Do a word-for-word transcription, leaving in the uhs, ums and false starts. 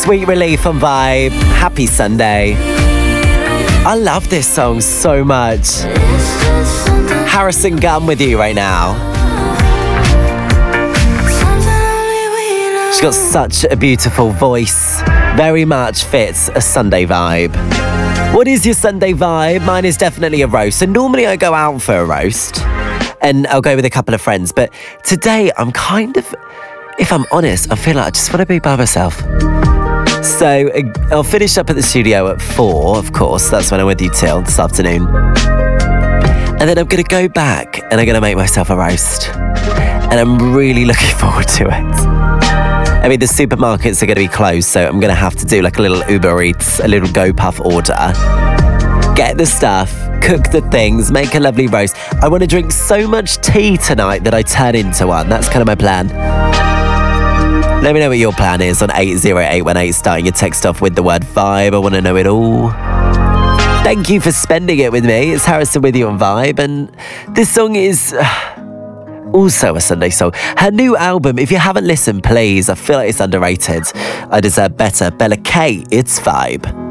Sweet Relief on Vibe. Happy Sunday. I love this song so much. Harrison Gunn with you right now. She's got such a beautiful voice. Very much fits a Sunday vibe. What is your Sunday vibe? Mine is definitely a roast. And normally I go out for a roast and I'll go with a couple of friends. But today I'm kind of, if I'm honest, I feel like I just want to be by myself. So uh, I'll finish up at the studio at four, of course. That's when I'm with you till this afternoon. And then I'm going to go back and I'm going to make myself a roast. And I'm really looking forward to it. I mean, the supermarkets are going to be closed, so I'm going to have to do like a little Uber Eats, a little GoPuff order. Get the stuff, cook the things, make a lovely roast. I want to drink so much tea tonight that I turn into one. That's kind of my plan. Let me know what your plan is on eight zero eight one eight, starting your text off with the word vibe. I want to know it all. Thank you for spending it with me. It's Harrison with you on Vibe, and this song is uh, also a Sunday song. Her new album, if you haven't listened, please. I feel like it's underrated. I deserve better. Bella K, it's Vibe.